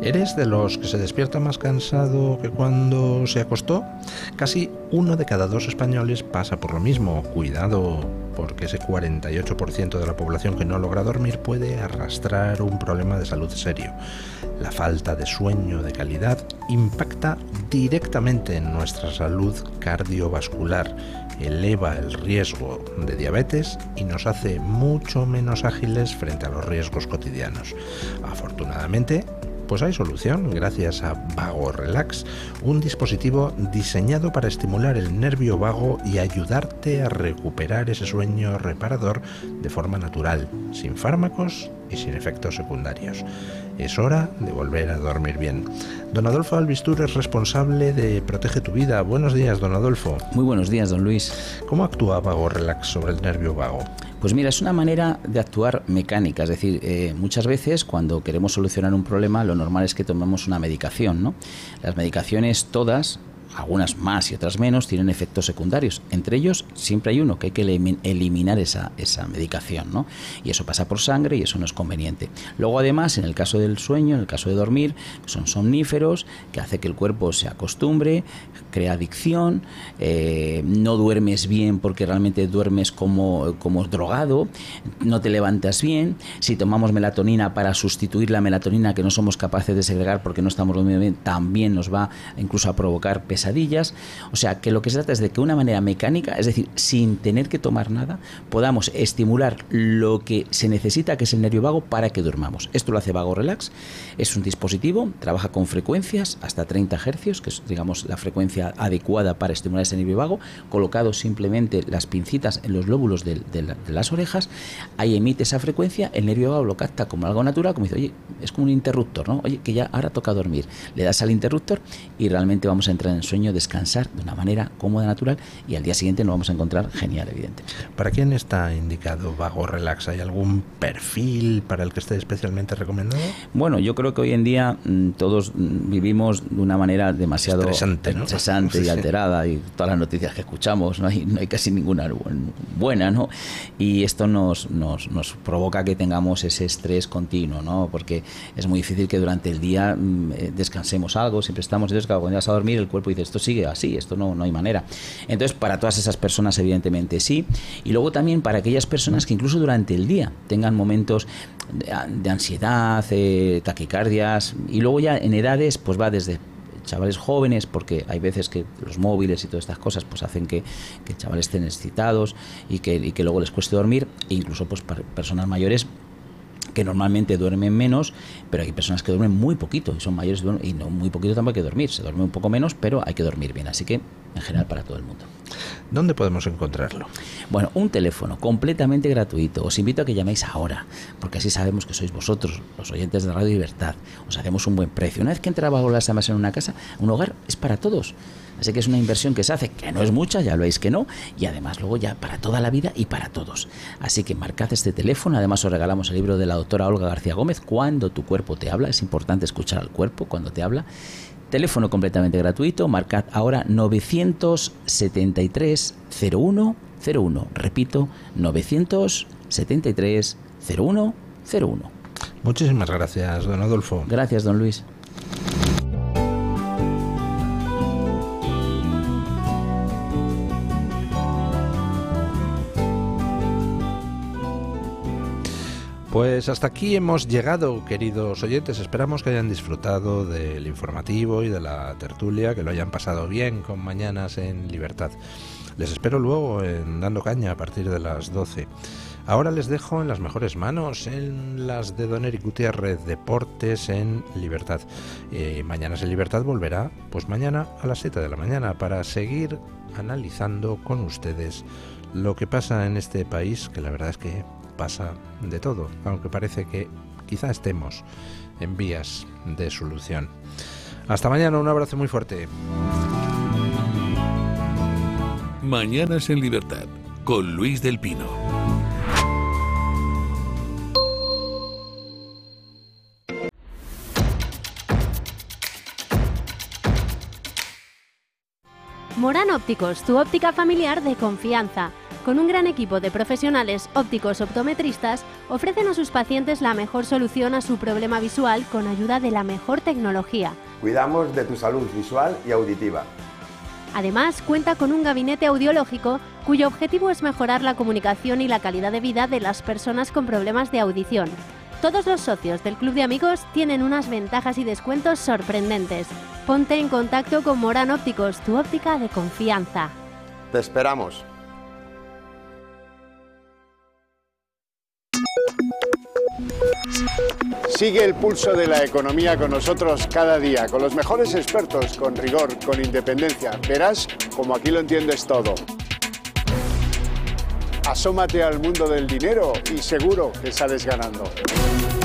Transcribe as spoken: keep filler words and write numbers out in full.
¿Eres de los que se despierta más cansado que cuando se acostó? Casi uno de cada dos españoles pasa por lo mismo. Cuidado, porque ese cuarenta y ocho por ciento de la población que no logra dormir puede arrastrar un problema de salud serio. La falta de sueño de calidad impacta directamente en nuestra salud cardiovascular, eleva el riesgo de diabetes y nos hace mucho menos ágiles frente a los riesgos cotidianos. Afortunadamente, pues hay solución gracias a Vago Relax, un dispositivo diseñado para estimular el nervio vago y ayudarte a recuperar ese sueño reparador de forma natural, sin fármacos y sin efectos secundarios. Es hora de volver a dormir bien. Don Adolfo Albistur es responsable de Protege tu Vida. Buenos días, don Adolfo. Muy buenos días, don Luis. ¿Cómo actúa Vago Relax sobre el nervio vago? Pues mira, es una manera de actuar mecánica, es decir, eh, muchas veces cuando queremos solucionar un problema lo normal es que tomemos una medicación, ¿no? Las medicaciones todas, algunas más y otras menos, tienen efectos secundarios. Entre ellos siempre hay uno, que hay que eliminar esa, esa medicación, ¿no? Y eso pasa por sangre y eso no es conveniente. Luego además, en el caso del sueño, en el caso de dormir, son somníferos, que hace que el cuerpo se acostumbre, crea adicción, eh, no duermes bien porque realmente duermes como, como drogado, no te levantas bien. Si tomamos melatonina para sustituir la melatonina que no somos capaces de segregar porque no estamos durmiendo bien, también nos va incluso a provocar pesadillas. O sea, que lo que se trata es de que de una manera mecánica, es decir, sin tener que tomar nada, podamos estimular lo que se necesita, que es el nervio vago, para que durmamos. Esto lo hace Vago Relax. Es un dispositivo, trabaja con frecuencias hasta treinta hercios, que es, digamos, la frecuencia adecuada para estimular ese nervio vago, colocado simplemente las pincitas en los lóbulos de, de, la, de las orejas. Ahí emite esa frecuencia, el nervio vago lo capta como algo natural, como dice, oye, es como un interruptor, ¿no? Oye, que ya ahora toca dormir. Le das al interruptor y realmente vamos a entrar en sueño, descansar de una manera cómoda, natural, y al día siguiente nos vamos a encontrar genial, evidente. ¿Para quién está indicado Vago Relax? ¿Hay algún perfil para el que esté especialmente recomendado? Bueno, yo creo que hoy en día mmm, todos mmm, vivimos de una manera demasiado estresante, ¿no? estresante Sí, y alterada, y todas las noticias que escuchamos, no hay, no hay casi ninguna buena, ¿no? Y esto nos, nos, nos provoca que tengamos ese estrés continuo, ¿no? Porque es muy difícil que durante el día mmm, descansemos algo, siempre estamos, entonces claro, cuando vas a dormir el cuerpo dice, esto sigue así, esto no, no hay manera. Entonces, para todas esas personas, evidentemente sí. Y luego también para aquellas personas que incluso durante el día tengan momentos de, de ansiedad, eh, taquicardias, y luego ya en edades, pues va desde chavales jóvenes, porque hay veces que los móviles y todas estas cosas pues hacen que, que chavales estén excitados y que, y que luego les cueste dormir, e incluso pues para personas mayores que normalmente duermen menos, pero hay personas que duermen muy poquito y son mayores y no muy poquito tampoco hay que dormir, se duerme un poco menos, pero hay que dormir bien, así que en general para todo el mundo. ¿Dónde podemos encontrarlo? Bueno, un teléfono completamente gratuito. Os invito a que llaméis ahora, porque así sabemos que sois vosotros, los oyentes de Radio Libertad. Os hacemos un buen precio. Una vez que entra Vago Relax en una casa, un hogar, es para todos. Así que es una inversión que se hace, que no es mucha, ya lo veis que no, y además luego ya para toda la vida y para todos. Así que marcad este teléfono, además os regalamos el libro de la doctora Olga García Gómez, Cuando tu cuerpo te habla. Es importante escuchar al cuerpo cuando te habla. Teléfono completamente gratuito, marcad ahora novecientos setenta y tres cero uno cero uno. Repito, novecientos setenta y tres cero uno cero uno. Muchísimas gracias, don Adolfo. Gracias, don Luis. Pues hasta aquí hemos llegado, queridos oyentes. Esperamos que hayan disfrutado del informativo y de la tertulia, que lo hayan pasado bien con Mañanas en Libertad. Les espero luego en Dando Caña a partir de las doce. Ahora les dejo en las mejores manos, en las de don Eric Gutiérrez, Deportes en Libertad. Eh, Mañanas en Libertad volverá pues mañana a las siete de la mañana para seguir analizando con ustedes lo que pasa en este país, que la verdad es que pasa de todo, aunque parece que quizá estemos en vías de solución. Hasta mañana, un abrazo muy fuerte. Mañanas en Libertad, con Luis del Pino. Morán Ópticos, tu óptica familiar de confianza. Con un gran equipo de profesionales ópticos optometristas, ofrecen a sus pacientes la mejor solución a su problema visual con ayuda de la mejor tecnología. Cuidamos de tu salud visual y auditiva. Además, cuenta con un gabinete audiológico cuyo objetivo es mejorar la comunicación y la calidad de vida de las personas con problemas de audición. Todos los socios del Club de Amigos tienen unas ventajas y descuentos sorprendentes. Ponte en contacto con Morán Ópticos, tu óptica de confianza. Te esperamos. Sigue el pulso de la economía con nosotros cada día, con los mejores expertos, con rigor, con independencia. Verás como aquí lo entiendes todo. Asómate al mundo del dinero y seguro que sales ganando.